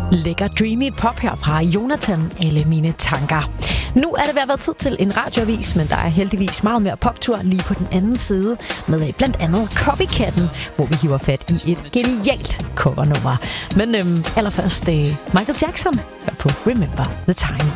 Lækker dreamy pop her fra Jonathan, alle mine tanker. Nu er det ved at være tid til en radioavis, men der er heldigvis meget mere poptur lige på den anden side, med blandt andet Copycatten, hvor vi hiver fat i et genialt covernummer. Men allerførst Michael Jackson på Remember the Time.